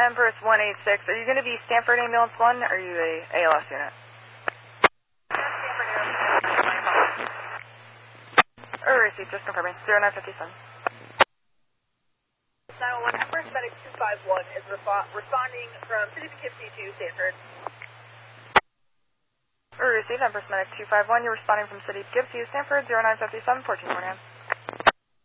Empress 186, are you going to be Stanford Ambulance 1 or are you a ALS unit? Receipt, just confirming. 0957. 911 Empress Medic 251 is responding from City of Poughkeepsie to Stanford. Receive Empress Medic 251, you're responding from City of Poughkeepsie to Stanford, 0957, 14 Morning.